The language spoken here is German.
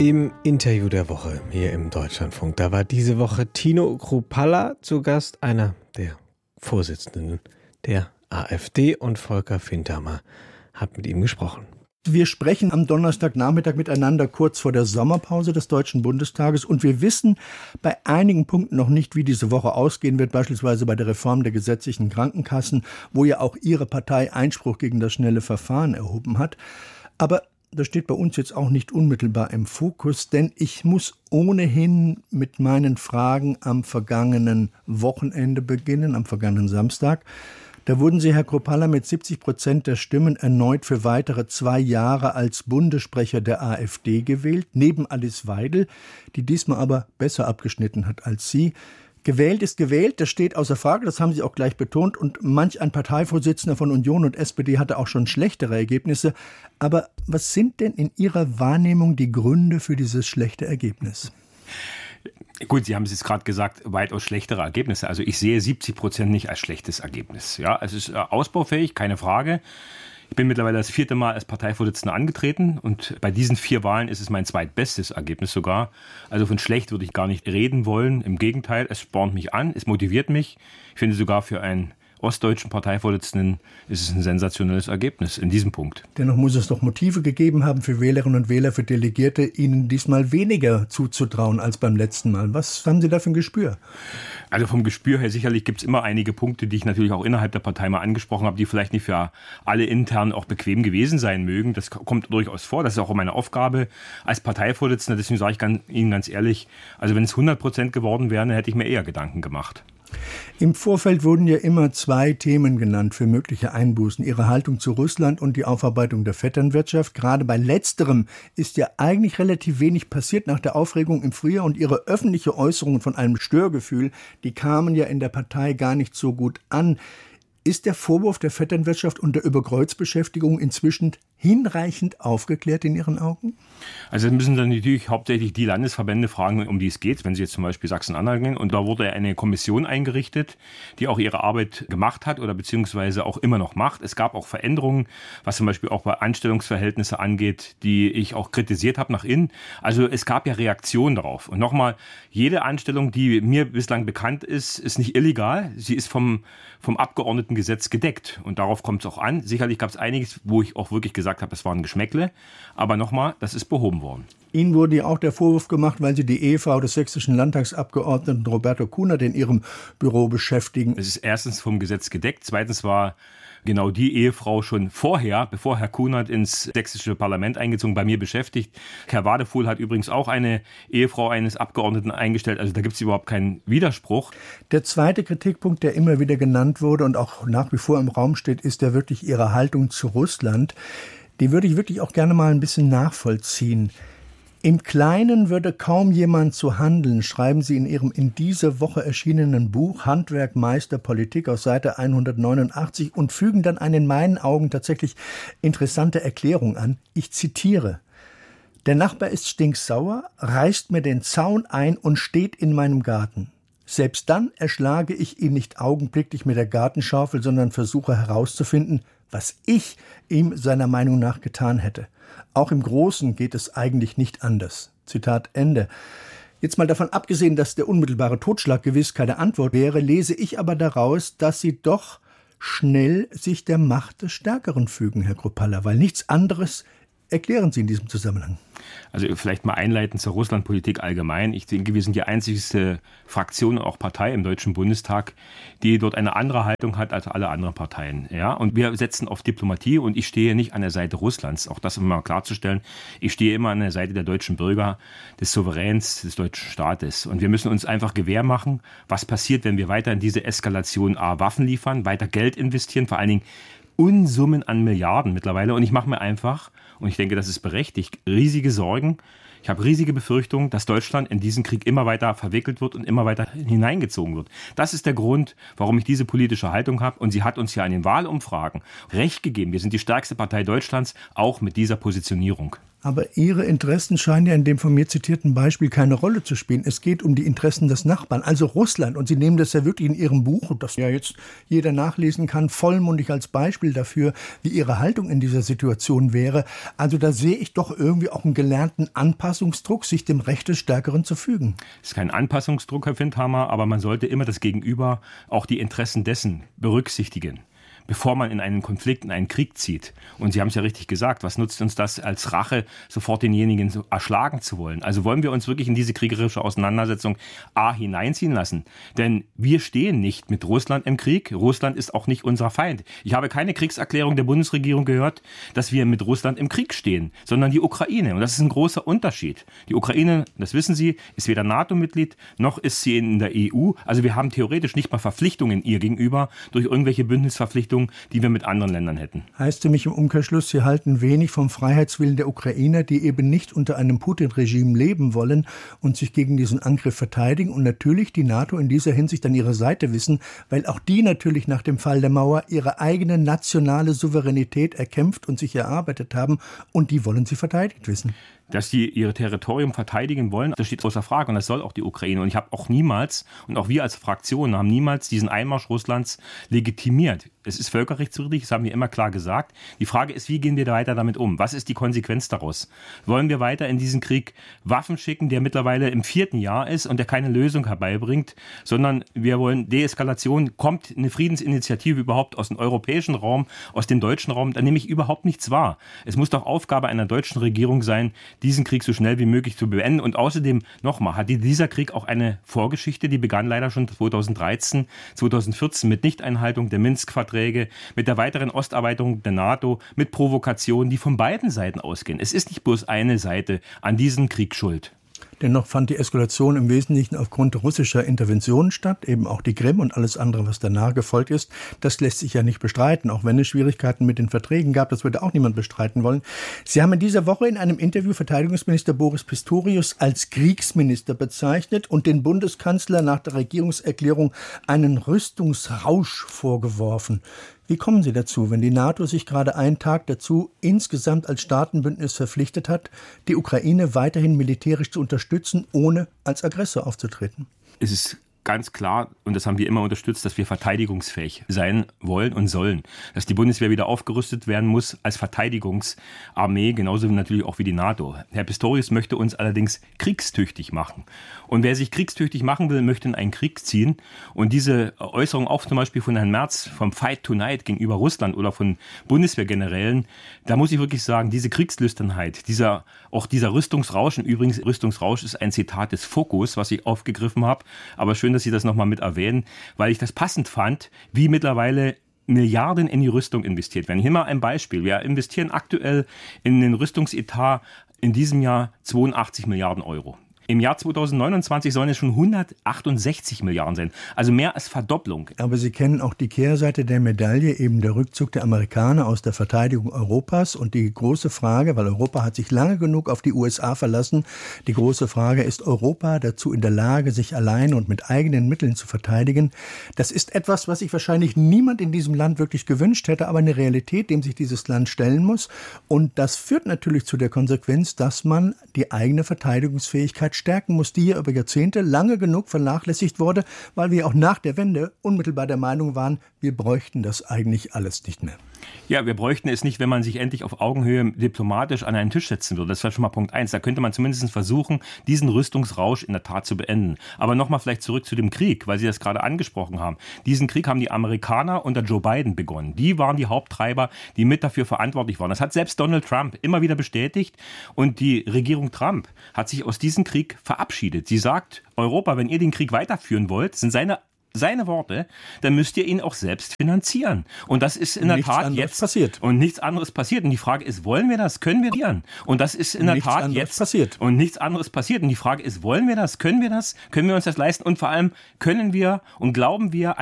Im Interview der Woche hier im Deutschlandfunk, da war diese Woche Tino Kruppalla zu Gast, einer der Vorsitzenden der AfD, und Volker Fintermer hat mit ihm gesprochen. Wir sprechen am Donnerstagnachmittag miteinander kurz vor der Sommerpause des Deutschen Bundestages und wir wissen bei einigen Punkten noch nicht, wie diese Woche ausgehen wird, beispielsweise bei der Reform der gesetzlichen Krankenkassen, wo ja auch Ihre Partei Einspruch gegen das schnelle Verfahren erhoben hat. Aber das steht bei uns jetzt auch nicht unmittelbar im Fokus, denn ich muss ohnehin mit meinen Fragen am vergangenen Wochenende beginnen, am vergangenen Samstag. Da wurden Sie, Herr Kruppalla, mit 70% der Stimmen erneut für weitere 2 Jahre als Bundessprecher der AfD gewählt, neben Alice Weidel, die diesmal aber besser abgeschnitten hat als Sie. Gewählt ist gewählt, das steht außer Frage, das haben Sie auch gleich betont. Und manch ein Parteivorsitzender von Union und SPD hatte auch schon schlechtere Ergebnisse. Aber was sind denn in Ihrer Wahrnehmung die Gründe für dieses schlechte Ergebnis? Gut, Sie haben es jetzt gerade gesagt, weitaus schlechtere Ergebnisse. Also ich sehe 70% nicht als schlechtes Ergebnis. Ja, es ist ausbaufähig, keine Frage. Ich bin mittlerweile das 4. Mal als Parteivorsitzender angetreten und bei diesen 4 Wahlen ist es mein zweitbestes Ergebnis sogar. Also von schlecht würde ich gar nicht reden wollen. Im Gegenteil, es spornt mich an, es motiviert mich. Ich finde sogar für einen ostdeutschen Parteivorsitzenden ist es ein sensationelles Ergebnis in diesem Punkt. Dennoch muss es doch Motive gegeben haben für Wählerinnen und Wähler, für Delegierte, Ihnen diesmal weniger zuzutrauen als beim letzten Mal. Was haben Sie da für ein Gespür? Also vom Gespür her sicherlich gibt es immer einige Punkte, die ich natürlich auch innerhalb der Partei mal angesprochen habe, die vielleicht nicht für alle intern auch bequem gewesen sein mögen. Das kommt durchaus vor. Das ist auch meine Aufgabe als Parteivorsitzender. Deswegen sage ich Ihnen ganz ehrlich, also wenn es 100% geworden wären, dann hätte ich mir eher Gedanken gemacht. Im Vorfeld wurden ja immer 2 Themen genannt für mögliche Einbußen. Ihre Haltung zu Russland und die Aufarbeitung der Vetternwirtschaft. Gerade bei letzterem ist ja eigentlich relativ wenig passiert nach der Aufregung im Frühjahr. Und Ihre öffentliche Äußerungen von einem Störgefühl, die kamen ja in der Partei gar nicht so gut an. Ist der Vorwurf der Vetternwirtschaft und der Überkreuzbeschäftigung inzwischen hinreichend aufgeklärt in Ihren Augen? Also das müssen dann natürlich hauptsächlich die Landesverbände fragen, um die es geht, wenn Sie jetzt zum Beispiel Sachsen-Anhalt gehen. Und da wurde eine Kommission eingerichtet, die auch ihre Arbeit gemacht hat oder beziehungsweise auch immer noch macht. Es gab auch Veränderungen, was zum Beispiel auch bei Anstellungsverhältnissen angeht, die ich auch kritisiert habe nach innen. Also es gab ja Reaktionen darauf. Und nochmal, jede Anstellung, die mir bislang bekannt ist, ist nicht illegal. Sie ist vom Abgeordnetengesetz gedeckt. Und darauf kommt es auch an. Sicherlich gab es einiges, wo ich auch wirklich gesagt habe, es war ein Geschmäckle. Aber nochmal, das ist behoben worden. Ihnen wurde ja auch der Vorwurf gemacht, weil Sie die Ehefrau des sächsischen Landtagsabgeordneten Roberto Kunert in Ihrem Büro beschäftigen. Es ist erstens vom Gesetz gedeckt. Zweitens war genau die Ehefrau schon vorher, bevor Herr Kunert ins sächsische Parlament eingezogen, bei mir beschäftigt. Herr Wadefuhl hat übrigens auch eine Ehefrau eines Abgeordneten eingestellt. Also da gibt es überhaupt keinen Widerspruch. Der zweite Kritikpunkt, der immer wieder genannt wurde und auch nach wie vor im Raum steht, ist ja wirklich Ihre Haltung zu Russland. Die würde ich wirklich auch gerne mal ein bisschen nachvollziehen. Im Kleinen würde kaum jemand so handeln, schreiben Sie in Ihrem in dieser Woche erschienenen Buch Handwerk, Meister, Politik auf Seite 189 und fügen dann eine in meinen Augen tatsächlich interessante Erklärung an. Ich zitiere: Der Nachbar ist stinksauer, reißt mir den Zaun ein und steht in meinem Garten. Selbst dann erschlage ich ihn nicht augenblicklich mit der Gartenschaufel, sondern versuche herauszufinden, was ich ihm seiner Meinung nach getan hätte. Auch im Großen geht es eigentlich nicht anders. Zitat Ende. Jetzt mal davon abgesehen, dass der unmittelbare Totschlag gewiss keine Antwort wäre, lese ich aber daraus, dass Sie doch schnell sich der Macht des Stärkeren fügen, Herr Kruppalla, weil nichts anderes erklären Sie in diesem Zusammenhang. Also vielleicht mal einleitend zur Russlandpolitik allgemein. Ich denke, wir sind die einzigste Fraktion, auch Partei im Deutschen Bundestag, die dort eine andere Haltung hat als alle anderen Parteien. Ja? Und wir setzen auf Diplomatie und ich stehe nicht an der Seite Russlands, auch das immer klarzustellen. Ich stehe immer an der Seite der deutschen Bürger, des Souveräns, des deutschen Staates. Und wir müssen uns einfach Gewähr machen, was passiert, wenn wir weiter in diese Eskalation Waffen liefern, weiter Geld investieren, vor allen Dingen Unsummen an Milliarden mittlerweile. Und ich mache mir einfach, und ich denke, das ist berechtigt, riesige Sorgen. Ich habe riesige Befürchtungen, dass Deutschland in diesen Krieg immer weiter verwickelt wird und immer weiter hineingezogen wird. Das ist der Grund, warum ich diese politische Haltung habe. Und sie hat uns ja in den Wahlumfragen Recht gegeben. Wir sind die stärkste Partei Deutschlands, auch mit dieser Positionierung. Aber Ihre Interessen scheinen ja in dem von mir zitierten Beispiel keine Rolle zu spielen. Es geht um die Interessen des Nachbarn, also Russland. Und Sie nehmen das ja wirklich in Ihrem Buch, das ja jetzt jeder nachlesen kann, vollmundig als Beispiel dafür, wie Ihre Haltung in dieser Situation wäre. Also da sehe ich doch irgendwie auch einen gelernten Anpassungsdruck, sich dem Recht des Stärkeren zu fügen. Es ist kein Anpassungsdruck, Herr Findhammer, aber man sollte immer das Gegenüber, auch die Interessen dessen berücksichtigen, bevor man in einen Konflikt, in einen Krieg zieht. Und Sie haben es ja richtig gesagt, was nutzt uns das als Rache, sofort denjenigen so erschlagen zu wollen? Also wollen wir uns wirklich in diese kriegerische Auseinandersetzung hineinziehen lassen? Denn wir stehen nicht mit Russland im Krieg. Russland ist auch nicht unser Feind. Ich habe keine Kriegserklärung der Bundesregierung gehört, dass wir mit Russland im Krieg stehen, sondern die Ukraine. Und das ist ein großer Unterschied. Die Ukraine, das wissen Sie, ist weder NATO-Mitglied, noch ist sie in der EU. Also wir haben theoretisch nicht mal Verpflichtungen ihr gegenüber durch irgendwelche Bündnisverpflichtungen, die wir mit anderen Ländern hätten. Heißt für mich im Umkehrschluss, Sie halten wenig vom Freiheitswillen der Ukrainer, die eben nicht unter einem Putin-Regime leben wollen und sich gegen diesen Angriff verteidigen und natürlich die NATO in dieser Hinsicht an ihrer Seite wissen, weil auch die natürlich nach dem Fall der Mauer ihre eigene nationale Souveränität erkämpft und sich erarbeitet haben und die wollen sie verteidigt wissen. Dass sie ihr Territorium verteidigen wollen, das steht außer Frage und das soll auch die Ukraine. Und ich habe auch niemals, und auch wir als Fraktion haben niemals diesen Einmarsch Russlands legitimiert. Es ist völkerrechtswidrig, das haben wir immer klar gesagt. Die Frage ist, wie gehen wir weiter damit um? Was ist die Konsequenz daraus? Wollen wir weiter in diesen Krieg Waffen schicken, der mittlerweile im 4. Jahr ist und der keine Lösung herbeibringt, sondern wir wollen Deeskalation, kommt eine Friedensinitiative überhaupt aus dem europäischen Raum, aus dem deutschen Raum, da nehme ich überhaupt nichts wahr. Es muss doch Aufgabe einer deutschen Regierung sein, diesen Krieg so schnell wie möglich zu beenden. Und außerdem, nochmal, hat dieser Krieg auch eine Vorgeschichte, die begann leider schon 2013, 2014 mit Nichteinhaltung der Minsk-Verträge, mit der weiteren Osterweiterung der NATO, mit Provokationen, die von beiden Seiten ausgehen. Es ist nicht bloß eine Seite an diesem Krieg schuld. Dennoch fand die Eskalation im Wesentlichen aufgrund russischer Interventionen statt, eben auch die Krim und alles andere, was danach gefolgt ist. Das lässt sich ja nicht bestreiten, auch wenn es Schwierigkeiten mit den Verträgen gab, das würde auch niemand bestreiten wollen. Sie haben in dieser Woche in einem Interview Verteidigungsminister Boris Pistorius als Kriegsminister bezeichnet und den Bundeskanzler nach der Regierungserklärung einen Rüstungsrausch vorgeworfen. Wie kommen Sie dazu, wenn die NATO sich gerade einen Tag dazu insgesamt als Staatenbündnis verpflichtet hat, die Ukraine weiterhin militärisch zu unterstützen, ohne als Aggressor aufzutreten? Es ist ganz klar, und das haben wir immer unterstützt, dass wir verteidigungsfähig sein wollen und sollen. Dass die Bundeswehr wieder aufgerüstet werden muss als Verteidigungsarmee, genauso natürlich auch wie die NATO. Herr Pistorius möchte uns allerdings kriegstüchtig machen. Und wer sich kriegstüchtig machen will, möchte in einen Krieg ziehen. Und diese Äußerung auch zum Beispiel von Herrn Merz vom Fight Tonight gegenüber Russland oder von Bundeswehrgenerälen, da muss ich wirklich sagen, diese Kriegslüsternheit, dieser Rüstungsrausch, und übrigens Rüstungsrausch ist ein Zitat des Fokus, was ich aufgegriffen habe, aber schön, dass Sie das nochmal mit erwähnen, weil ich das passend fand, wie mittlerweile Milliarden in die Rüstung investiert werden. Hier mal ein Beispiel. Wir investieren aktuell in den Rüstungsetat in diesem Jahr 82 Milliarden Euro. Im Jahr 2029 sollen es schon 168 Milliarden sein. Also mehr als Verdopplung. Aber Sie kennen auch die Kehrseite der Medaille, eben der Rückzug der Amerikaner aus der Verteidigung Europas. Und die große Frage, weil Europa hat sich lange genug auf die USA verlassen, die große Frage, ist Europa dazu in der Lage, sich allein und mit eigenen Mitteln zu verteidigen? Das ist etwas, was sich wahrscheinlich niemand in diesem Land wirklich gewünscht hätte, aber eine Realität, dem sich dieses Land stellen muss. Und das führt natürlich zu der Konsequenz, dass man die eigene Verteidigungsfähigkeit stärken muss, die hier über Jahrzehnte lange genug vernachlässigt wurde, weil wir auch nach der Wende unmittelbar der Meinung waren, wir bräuchten das eigentlich alles nicht mehr. Ja, wir bräuchten es nicht, wenn man sich endlich auf Augenhöhe diplomatisch an einen Tisch setzen würde. Das wäre schon mal Punkt 1. Da könnte man zumindest versuchen, diesen Rüstungsrausch in der Tat zu beenden. Aber nochmal vielleicht zurück zu dem Krieg, weil Sie das gerade angesprochen haben. Diesen Krieg haben die Amerikaner unter Joe Biden begonnen. Die waren die Haupttreiber, die mit dafür verantwortlich waren. Das hat selbst Donald Trump immer wieder bestätigt. Und die Regierung Trump hat sich aus diesem Krieg verabschiedet. Sie sagt, Europa, wenn ihr den Krieg weiterführen wollt, sind seine Worte, dann müsst ihr ihn auch selbst finanzieren. Und das ist in der Tat jetzt passiert. Und nichts anderes passiert. Und die Frage ist, wollen wir das? Können wir das? Und das ist in der Tat jetzt passiert. Und nichts anderes passiert. Und die Frage ist, wollen wir das? Können wir das? Können wir uns das leisten? Und vor allem, können wir und glauben wir